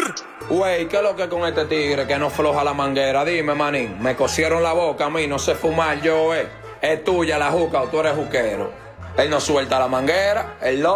Güey, ¿qué es lo que con este tigre que no floja la manguera? Dime, manín, me cosieron la boca a mí, no sé fumar yo, Es tuya la juca o tú eres juquero. Él no suelta la manguera, él lo